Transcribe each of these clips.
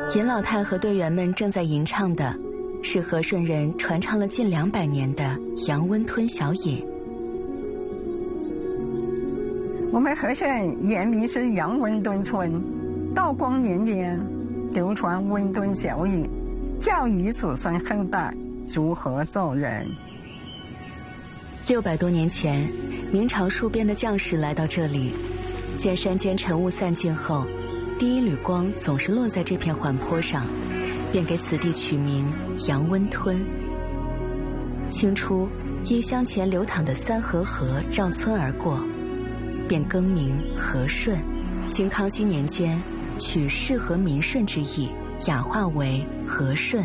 尹老太和队员们正在吟唱的是和顺人传唱了近200年的杨温吞小饮。 我们和顺原名是杨温吞村，道光年间流传温吞小饮，教育子孙后代如何做人。 600多年前，明朝戍边的将士来到这里，见山间晨雾散尽后，第一缕光总是落在这片缓坡上，便给此地取名杨温吞。清初，因乡前流淌的三河河绕村而过，便更名和顺。经康熙年间，取适合民顺之意，雅化为和顺。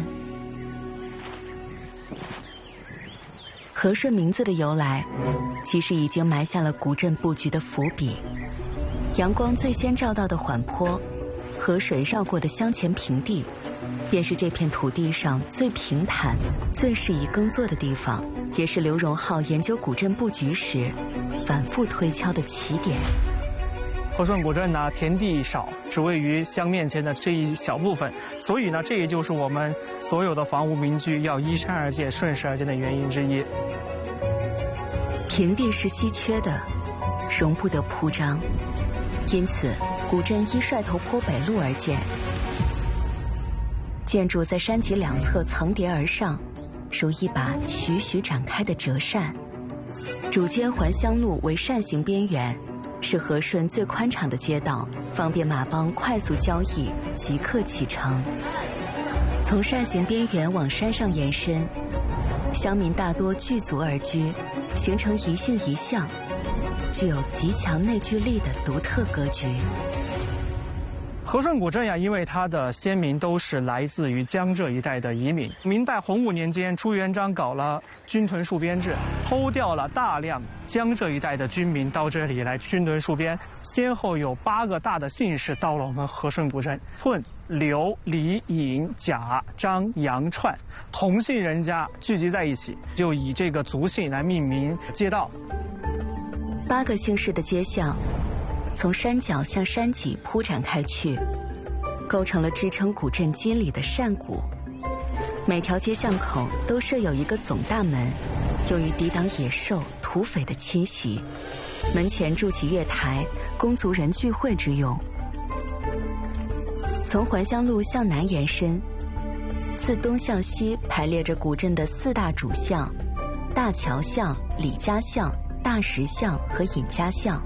和顺名字的由来，其实已经埋下了古镇布局的伏笔。阳光最先照到的缓坡，河水绕过的乡前平地，便是这片土地上最平坦、最适宜耕作的地方，也是刘荣浩研究古镇布局时反复推敲的起点。 和顺古镇呢，田地少，只位于乡面前的这一小部分，所以呢，这也就是我们所有的房屋民居要依山而建、顺势而建的原因之一。 平地是稀缺的，容不得铺张，因此古镇依帅头坡北路而建。建筑在山脊两侧层叠而上，如一把徐徐展开的折扇。主街环乡路为扇形边缘，是和顺最宽敞的街道，方便马帮快速交易，即刻启程。从扇形边缘往山上延伸，乡民大多聚族而居，形成一姓一巷，具有极强内聚力的独特格局。 和顺古镇呀，因为它的先民都是来自于江浙一带的移民。明代洪武年间，朱元璋搞了军屯戍边制，偷调了大量江浙一带的军民到这里来军屯戍边。先后有8个大的姓氏到了我们和顺古镇，混、刘、李、尹、贾、张、杨、串，同姓人家聚集在一起，就以这个族姓来命名街道。 8个姓氏的街巷，从山脚向山脊铺展开去，构成了支撑古镇肌理的扇骨。每条街巷口都设有一个总大门，用于抵挡野兽、土匪的侵袭。门前筑起月台，供族人聚会之用。从环乡路向南延伸，自东向西排列着古镇的4大主巷：大桥巷、李家巷、大石巷和尹家巷。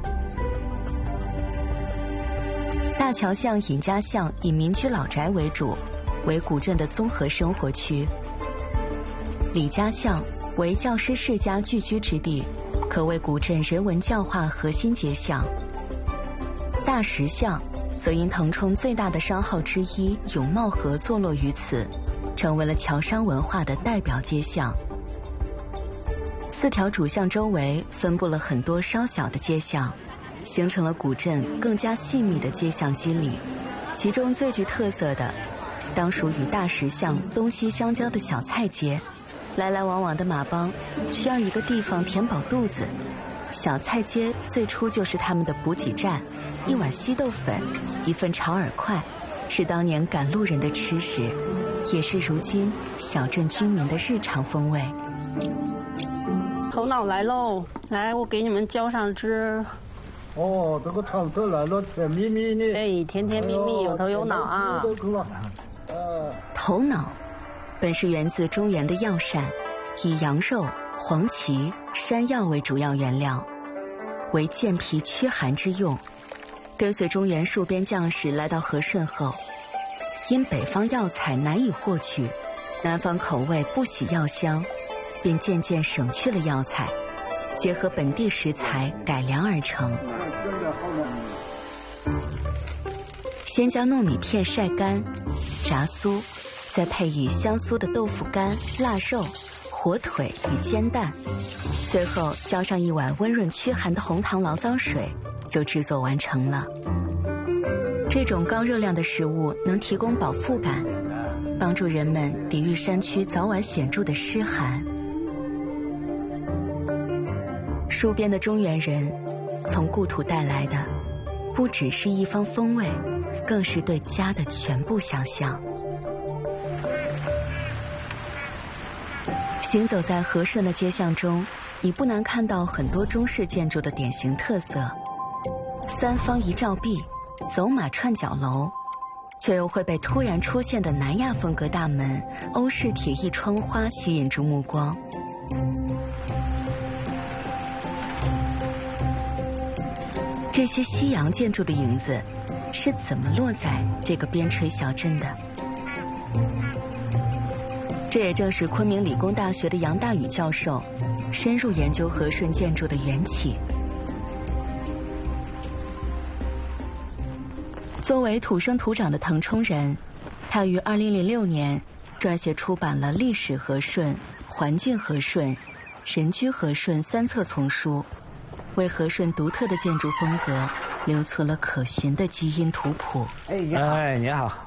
大桥巷、尹家巷以民居老宅为主，为古镇的综合生活区。李家巷为教师世家聚居之地，可谓古镇人文教化核心街巷。大石巷则因腾冲最大的商号之一永茂河坐落于此，成为了侨商文化的代表街巷。4条主巷周围分布了很多稍小的街巷，形成了古镇更加细密的街巷肌理。其中最具特色的，当属与大石巷东西相交的小菜街。来来往往的马帮需要一个地方填饱肚子，小菜街最初就是他们的补给站。1碗稀豆粉，1份炒饵块，是当年赶路人的吃食，也是如今小镇居民的日常风味。 头脑来喽，来，我给你们浇上汁。 哦，这个汤头来了，甜蜜蜜的。 哎，甜甜蜜蜜，有头有脑啊。 头脑本是源自中原的药膳，以羊肉、黄芪、山药为主要原料，为健脾驱寒之用。跟随中原戍边将士来到和顺后，因北方药材难以获取，南方口味不喜药香，便渐渐省去了药材，结合本地食材改良而成。先将糯米片晒干、炸酥，再配以香酥的豆腐干、腊肉、火腿与煎蛋，最后浇上1碗温润驱寒的红糖醪糟水，就制作完成了。这种高热量的食物能提供饱腹感，帮助人们抵御山区早晚显著的湿寒。戍边的中原人从故土带来的， 不只是一方风味，更是对家的全部想象。行走在和顺的街巷中，你不难看到很多中式建筑的典型特色：三方一照壁、走马串角楼，却又会被突然出现的南亚风格大门、欧式铁艺窗花吸引住目光。这些西洋建筑的影子是怎么落在这个边陲小镇的？这也正是昆明理工大学的杨大宇教授深入研究和顺建筑的缘起。作为土生土长的腾冲人，他于2006年撰写出版了《历史和顺》《环境和顺》《人居和顺》3册丛书，为和顺独特的建筑风格留存了可循的基因图谱。 哎，你好。